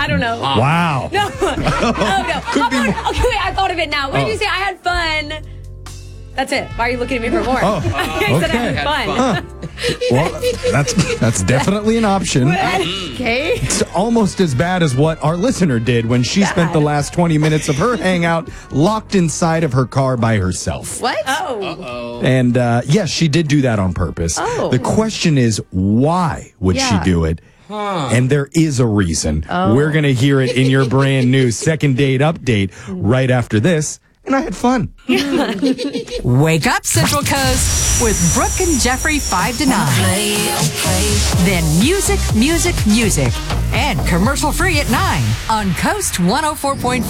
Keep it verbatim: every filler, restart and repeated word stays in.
I don't know. Wow. No. Oh, no. How about, okay, wait, I thought of it now. What Oh. did you say? I had fun. That's it. Why are you looking at me for more? Oh, I said I okay. had fun. Huh. Well, that's that's definitely an option. Okay. It's almost as bad as what our listener did when she spent the last twenty minutes of her hangout locked inside of her car by herself. What? Oh. Uh-oh. And uh, yes, she did do that on purpose. Oh. The question is, why would Yeah. she do it? Huh. And there is a reason. Oh. We're going to hear it in your brand new second date update right after this. And I had fun. Wake up, Central Coast, with Brooke and Jeffrey five to nine. Then music, music, music. And commercial free at nine on Coast one oh four point five.